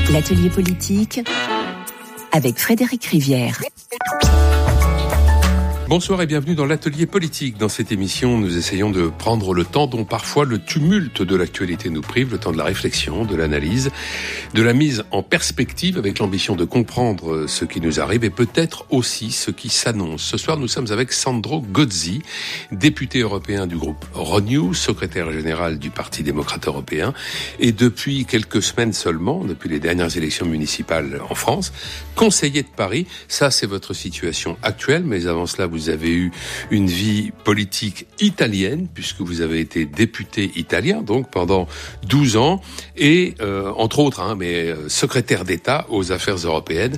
L'atelier politique avec Frédéric Rivière. Bonsoir et bienvenue dans l'atelier politique. Dans cette émission, nous essayons de prendre le temps dont parfois le tumulte de l'actualité nous prive, le temps de la réflexion, de l'analyse, de la mise en perspective avec l'ambition de comprendre ce qui nous arrive et peut-être aussi ce qui s'annonce. Ce soir, nous sommes avec Sandro Gozzi, député européen du groupe Renew, secrétaire général du Parti démocrate européen et depuis quelques semaines seulement, depuis les dernières élections municipales en France, conseiller de Paris. Ça, c'est votre situation actuelle, mais avant cela, vous avez eu une vie politique italienne, puisque vous avez été député italien, donc pendant 12 ans, et entre autres, secrétaire d'État aux affaires européennes